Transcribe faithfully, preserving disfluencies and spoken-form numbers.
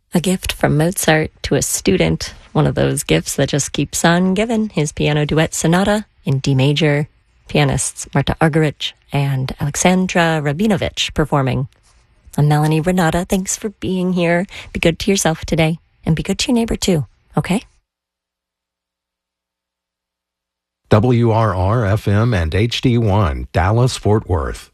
A gift from Mozart to a student, one of those gifts that just keeps on giving. His piano duet sonata in D major, pianists Marta Argerich and Alexandra Rabinovich performing. I'm Melanie Renata. Thanks for being here. Be good to yourself today, and be good to your neighbor too, okay? W R R F M and H D one, Dallas, Fort Worth.